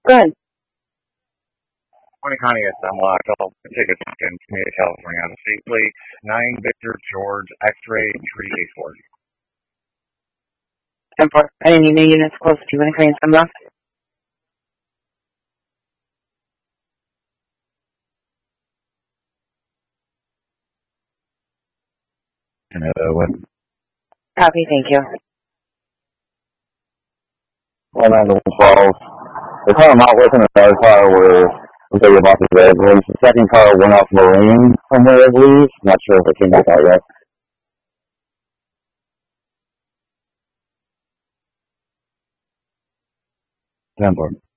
Good. Morning, Connie. It's Michael. Tickets in Community, California. Out of seat, please. 9 Victor George X-ray 384. 10-4. Any new units close to you? Anything from us? What? Copy. Thank you. 1912. The car I'm not working, another car where we tell you about today. I believe the second car went off Marine somewhere, I believe. Not sure if it came back out yet. 10-4.